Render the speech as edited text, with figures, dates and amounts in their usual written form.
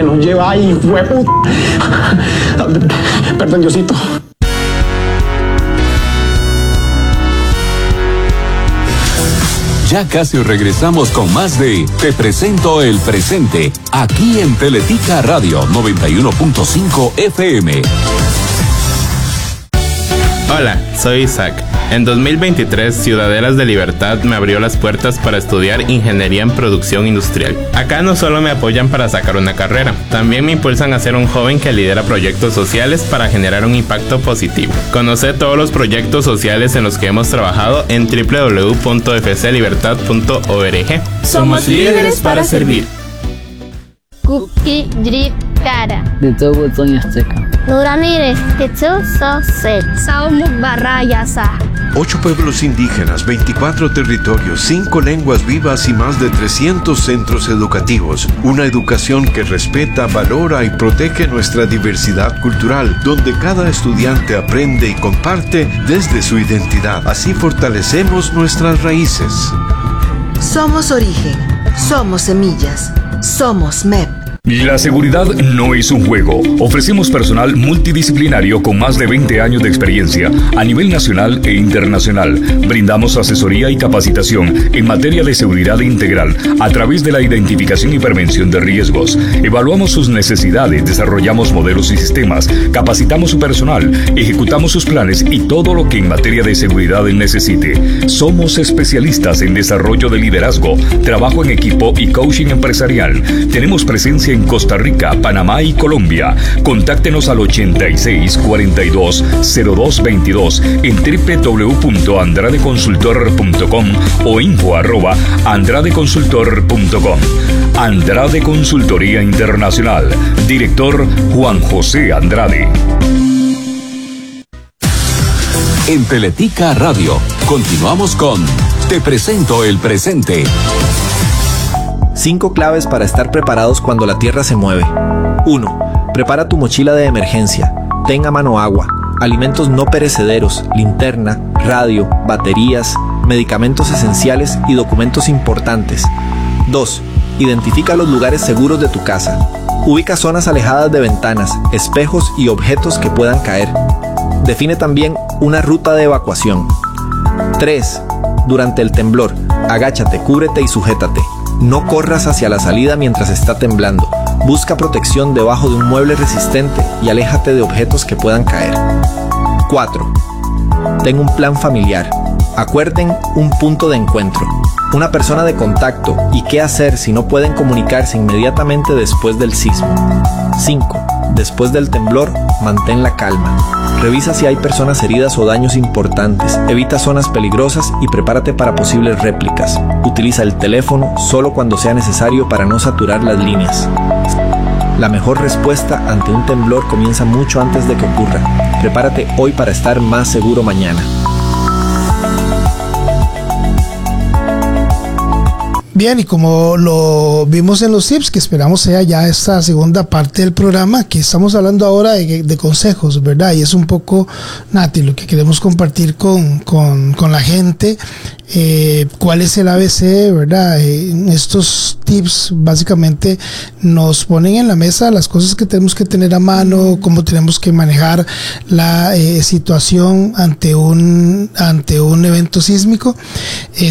nos lleva ahí, hueputa. Perdón, Diosito. Ya casi regresamos con más de Te Presento el Presente, aquí en Teletica Radio 91.5 FM. Hola, soy Isaac. En 2023, Ciudadelas de Libertad me abrió las puertas para estudiar Ingeniería en Producción Industrial. Acá no solo me apoyan para sacar una carrera, también me impulsan a ser un joven que lidera proyectos sociales para generar un impacto positivo. Conoce todos los proyectos sociales en los que hemos trabajado en www.fclibertad.org. Somos líderes para servir. Cookie Drip Cara. Nuramire, Saumu Barrayasa. 8 pueblos indígenas, 24 territorios, 5 lenguas vivas y más de 300 centros educativos. Una educación que respeta, valora y protege nuestra diversidad cultural, donde cada estudiante aprende y comparte desde su identidad. Así fortalecemos nuestras raíces. Somos origen, somos semillas, somos MEP. La seguridad no es un juego. Ofrecemos personal multidisciplinario con más de 20 años de experiencia a nivel nacional e internacional. Brindamos asesoría y capacitación en materia de seguridad integral a través de la identificación y prevención de riesgos. Evaluamos sus necesidades, desarrollamos modelos y sistemas, capacitamos su personal, ejecutamos sus planes y todo lo que en materia de seguridad necesite. Somos especialistas en desarrollo de liderazgo, trabajo en equipo y coaching empresarial. Tenemos presencia en Costa Rica, Panamá y Colombia. Contáctenos al 86 42 02 22 en www.andradeconsultor.com o info@andradeconsultor.com. Andrade Consultoría Internacional. Director Juan José Andrade. En Teletica Radio, continuamos con Te Presento el Presente. 5 claves para estar preparados cuando la tierra se mueve. 1. Prepara tu mochila de emergencia. Ten a mano agua, alimentos no perecederos, linterna, radio, baterías, medicamentos esenciales y documentos importantes. 2. Identifica los lugares seguros de tu casa. Ubica zonas alejadas de ventanas, espejos y objetos que puedan caer. Define también una ruta de evacuación. 3. Durante el temblor, agáchate, cúbrete y sujétate. No corras hacia la salida mientras está temblando. Busca protección debajo de un mueble resistente y aléjate de objetos que puedan caer. 4. Ten un plan familiar. Acuerden un punto de encuentro, una persona de contacto y qué hacer si no pueden comunicarse inmediatamente después del sismo. 5. Después del temblor, mantén la calma. Revisa si hay personas heridas o daños importantes. Evita zonas peligrosas y prepárate para posibles réplicas. Utiliza el teléfono solo cuando sea necesario para no saturar las líneas. La mejor respuesta ante un temblor comienza mucho antes de que ocurra. Prepárate hoy para estar más seguro mañana. Bien, y como lo vimos en los tips, que esperamos sea ya esta segunda parte del programa, que estamos hablando ahora de consejos, ¿verdad? Y es un poco, Nati, lo que queremos compartir con la gente, cuál es el ABC, ¿verdad? Estos tips básicamente nos ponen en la mesa las cosas que tenemos que tener a mano, cómo tenemos que manejar la situación ante un evento sísmico.